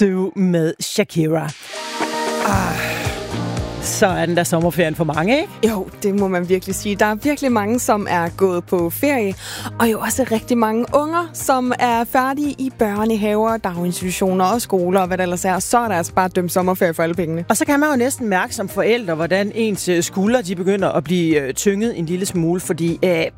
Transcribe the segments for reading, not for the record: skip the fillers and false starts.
Sue med Shakira. Så er den der sommerferien for mange, ikke? Jo, det må man virkelig sige. Der er virkelig mange, som er gået på ferie, og jo også rigtig mange unger, som er færdige i børnehaver, daginstitutioner og skoler og hvad der ellers er. Så er der altså bare dømt sommerferie for alle pengene. Og så kan man jo næsten mærke som forældre, hvordan ens skuldre de begynder at blive tynget en lille smule, fordi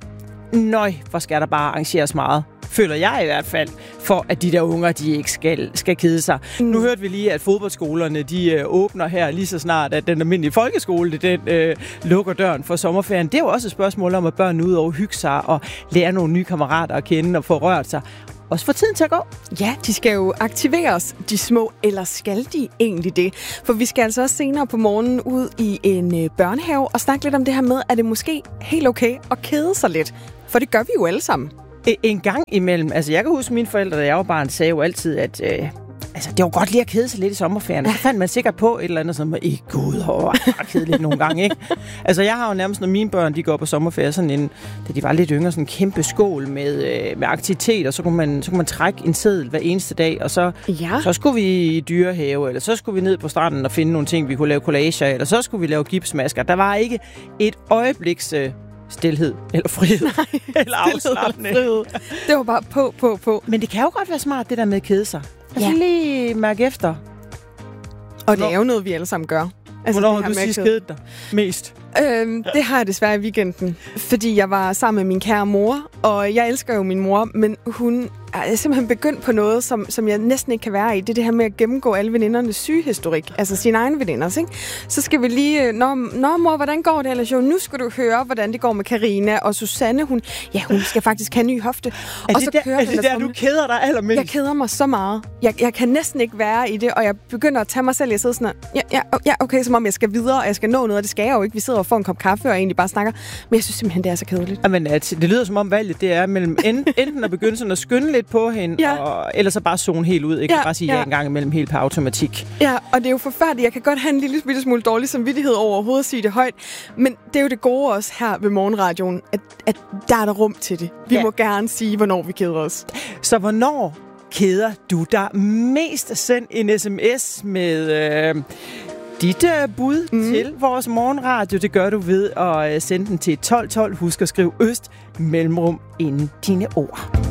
hvor skal der bare arrangeres meget. Føler jeg i hvert fald, for at de der unger, de ikke skal kede sig. Nu hørte vi lige, at fodboldskolerne, de åbner her lige så snart, at den almindelige folkeskole, den lukker døren for sommerferien. Det er jo også et spørgsmål om, at børn ud over hygge sig og lære nogle nye kammerater at kende og få rørt sig. Også få tiden til at gå. Ja, de skal jo aktiveres, de små, eller skal de egentlig det? For vi skal altså også senere på morgenen ud i en børnehave og snakke lidt om det her med, at det måske helt okay at kede sig lidt. For det gør vi jo alle sammen. En gang imellem. Altså, jeg kan huske, mine forældre, da jeg var barn, sagde jo altid, at det var godt lige at kede sig lidt i sommerferien. Så fandt man sikkert på et eller andet, som ikke gå ud over at kede lidt nogle gange, ikke? Altså, jeg har jo nærmest, når mine børn, de går på sommerferie, sådan da de var lidt yngre, sådan en kæmpe skål med aktiviteter, så kunne man trække en seddel hver eneste dag, og så skulle vi i dyrehave, eller så skulle vi ned på stranden og finde nogle ting, vi kunne lave collager, eller så skulle vi lave gipsmasker. Der var ikke et øjebliks stilhed eller frihed. Eller afslappning. Det var bare på. Men det kan jo godt være smart, det der med at kede sig. Altså lige mærke efter. Og det er jo noget, vi alle sammen gør. Altså, hvornår har du sidst kedet dig mest? Det har jeg desværre i weekenden, fordi jeg var sammen med min kære mor, og jeg elsker jo min mor, men hun er simpelthen begyndt på noget, som jeg næsten ikke kan være i. Det er det her med at gennemgå alle venindernes sygehistorik, altså sine egne veninders, ikke? Så skal vi lige, nå mor, hvordan går det ellers? Jo, nu skal du høre, hvordan det går med Karina og Susanne. Hun skal faktisk have en ny hofte. Er det der, du keder dig allermest? Jeg keder mig så meget. Jeg kan næsten ikke være i det, og jeg begynder at tage mig selv. Jeg sidder sådan okay, som om jeg skal videre, og jeg skal nå noget, og det skal jeg jo ikke. Vi sidder og får en kop kaffe og egentlig bare snakker. Men jeg synes simpelthen, det er så kedeligt. Jamen, det lyder som om valget, det er mellem enten at begynde sådan at skynde lidt på hende, eller så bare zone helt ud. Ikke bare sige en gang imellem helt på automatik. Ja, og det er jo forfærdeligt. Jeg kan godt have en lille smule dårlig samvittighed overhovedet at sige det højt. Men det er jo det gode også her ved morgenradioen, at der er der rum til det. Vi må gerne sige, hvornår vi keder os. Så hvornår keder du dig mest? Send en sms med dit bud til vores morgenradio. Det gør du ved at sende den til 1212. Husk at skrive Øst mellemrum inden dine ord.